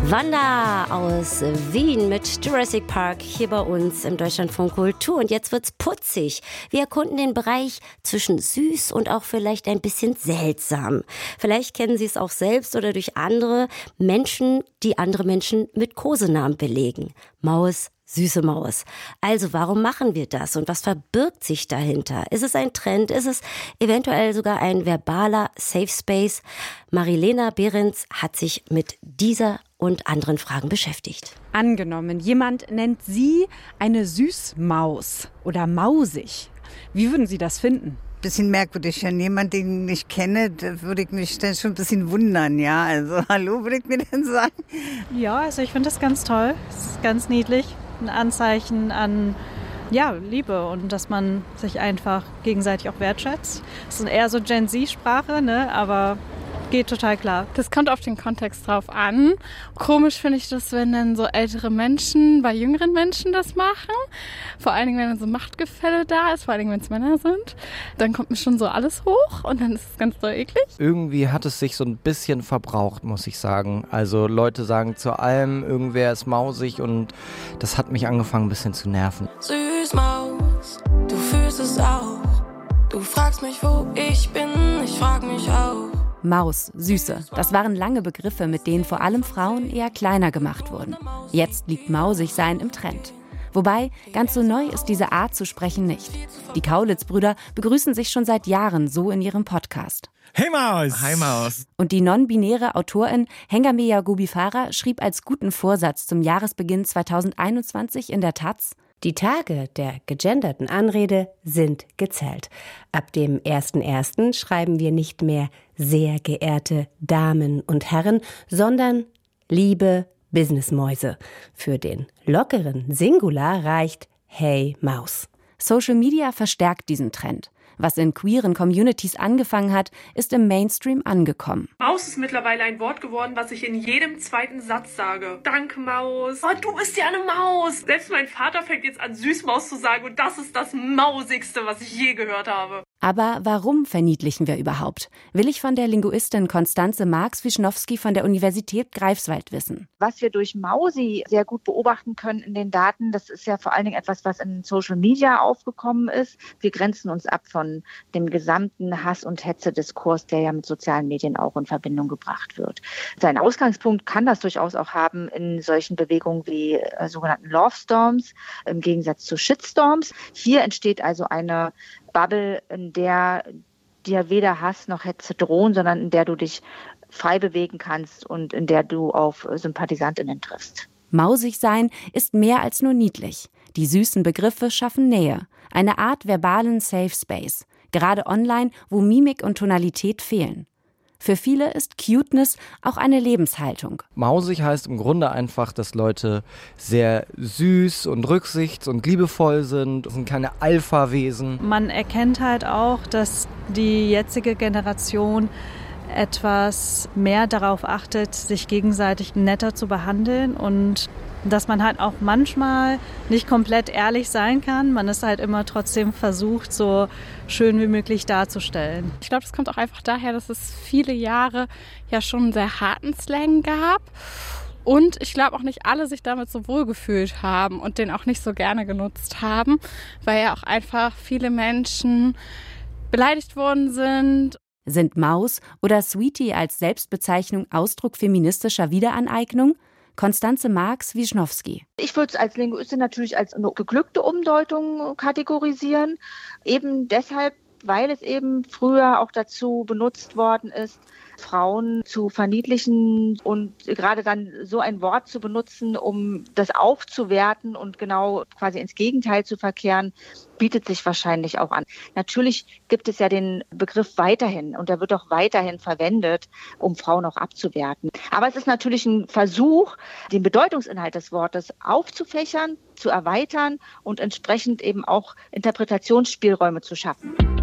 Wanda aus Wien mit Jurassic Park hier bei uns im Deutschlandfunk Kultur. Und jetzt wird's putzig. Wir erkunden den Bereich zwischen süß und auch vielleicht ein bisschen seltsam. Vielleicht kennen Sie es auch selbst oder durch andere Menschen, die andere Menschen mit Kosenamen belegen. Maus, süße Maus. Also warum machen wir das und was verbirgt sich dahinter? Ist es ein Trend? Ist es eventuell sogar ein verbaler Safe Space? Marilena Behrens hat sich mit dieser und anderen Fragen beschäftigt. Angenommen, jemand nennt Sie eine Süßmaus oder mausig. Wie würden Sie das finden? Bisschen merkwürdig. Wenn jemand, den ich kenne, da würde ich mich dann schon ein bisschen wundern, ja. Also, hallo, würde ich mir denn sagen? Ja, also ich finde das ganz toll. Das ist ganz niedlich. Ein Anzeichen an Liebe und dass man sich einfach gegenseitig auch wertschätzt. Das ist eher so Gen-Z-Sprache, ne? Aber geht total klar. Das kommt auf den Kontext drauf an. Komisch finde ich das, wenn dann so ältere Menschen bei jüngeren Menschen das machen. Vor allen Dingen, wenn dann so Machtgefälle da ist, vor allen Dingen, wenn es Männer sind. Dann kommt mir schon so alles hoch und dann ist es ganz doll eklig. Irgendwie hat es sich so ein bisschen verbraucht, muss ich sagen. Also Leute sagen zu allem, irgendwer ist mausig und das hat mich angefangen ein bisschen zu nerven. Süßmaus, du fühlst es auch. Du fragst mich, wo ich bin, ich frag mich auch. Maus, Süße, das waren lange Begriffe, mit denen vor allem Frauen eher kleiner gemacht wurden. Jetzt liegt Mausigsein im Trend. Wobei, ganz so neu ist diese Art zu sprechen nicht. Die Kaulitz-Brüder begrüßen sich schon seit Jahren so in ihrem Podcast. Hey Maus! Hi Maus! Und die non-binäre Autorin Hengame Yaghoubi Farah schrieb als guten Vorsatz zum Jahresbeginn 2021 in der Taz: Die Tage der gegenderten Anrede sind gezählt. Ab dem 1.1. schreiben wir nicht mehr sehr geehrte Damen und Herren, sondern liebe Businessmäuse. Für den lockeren Singular reicht Hey Maus. Social Media verstärkt diesen Trend. Was in queeren Communities angefangen hat, ist im Mainstream angekommen. Maus ist mittlerweile ein Wort geworden, was ich in jedem zweiten Satz sage. Danke, Maus. Oh, du bist ja eine Maus. Selbst mein Vater fängt jetzt an, Süßmaus zu sagen und das ist das Mausigste, was ich je gehört habe. Aber warum verniedlichen wir überhaupt? Will ich von der Linguistin Konstanze Marx-Wischnowski von der Universität Greifswald wissen. Was wir durch Mausi sehr gut beobachten können in den Daten, das ist ja vor allen Dingen etwas, was in Social Media aufgekommen ist. Wir grenzen uns ab von dem gesamten Hass- und Hetze-Diskurs, der ja mit sozialen Medien auch in Verbindung gebracht wird. Seinen Ausgangspunkt kann das durchaus auch haben in solchen Bewegungen wie sogenannten Love Storms, im Gegensatz zu Shitstorms. Hier entsteht also eine Bubble, in der dir weder Hass noch Hetze drohen, sondern in der du dich frei bewegen kannst und in der du auf SympathisantInnen triffst. Mausig sein ist mehr als nur niedlich. Die süßen Begriffe schaffen Nähe, eine Art verbalen Safe Space, gerade online, wo Mimik und Tonalität fehlen. Für viele ist Cuteness auch eine Lebenshaltung. Mausig heißt im Grunde einfach, dass Leute sehr süß und rücksichts- und liebevoll sind. Das sind keine Alpha-Wesen. Man erkennt halt auch, dass die jetzige Generation etwas mehr darauf achtet, sich gegenseitig netter zu behandeln und dass man halt auch manchmal nicht komplett ehrlich sein kann. Man ist halt immer trotzdem versucht, so schön wie möglich darzustellen. Ich glaube, das kommt auch einfach daher, dass es viele Jahre ja schon einen sehr harten Slang gab. Und ich glaube auch nicht alle sich damit so wohl gefühlt haben und den auch nicht so gerne genutzt haben, weil ja auch einfach viele Menschen beleidigt worden sind. Sind Maus oder Sweetie als Selbstbezeichnung Ausdruck feministischer Wiederaneignung? Konstanze Marx-Wischnowski. Ich würde es als Linguistin natürlich als eine geglückte Umdeutung kategorisieren. Eben deshalb, weil es eben früher auch dazu benutzt worden ist, Frauen zu verniedlichen und gerade dann so ein Wort zu benutzen, um das aufzuwerten und genau quasi ins Gegenteil zu verkehren, bietet sich wahrscheinlich auch an. Natürlich gibt es ja den Begriff weiterhin und der wird auch weiterhin verwendet, um Frauen auch abzuwerten. Aber es ist natürlich ein Versuch, den Bedeutungsinhalt des Wortes aufzufächern, zu erweitern und entsprechend eben auch Interpretationsspielräume zu schaffen.